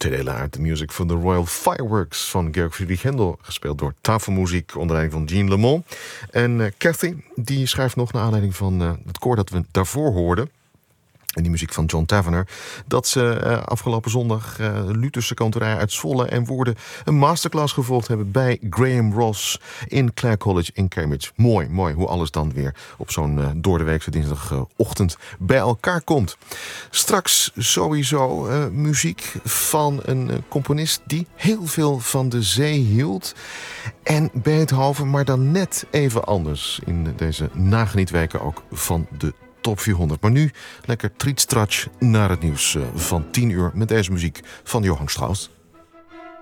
Tedela, de music van de Royal Fireworks van Georg Friedrich Händel, gespeeld door tafelmuziek onder leiding van Jean Lemond. En Cathy, die schrijft nog naar aanleiding van het koor dat we daarvoor hoorden, en die muziek van John Tavener, dat ze afgelopen zondag Lutherse kantorij uit Zwolle en Woerden een masterclass gevolgd hebben bij Graham Ross in Clare College in Cambridge. Mooi, mooi hoe alles dan weer op zo'n doordeweekse dinsdagochtend bij elkaar komt. Straks sowieso muziek van een componist die heel veel van de zee hield. En Beethoven, maar dan net even anders in deze nagenietweken ook van de Top 400. Maar nu lekker trietstratsch naar het nieuws van 10 uur met deze muziek van Johann Strauss.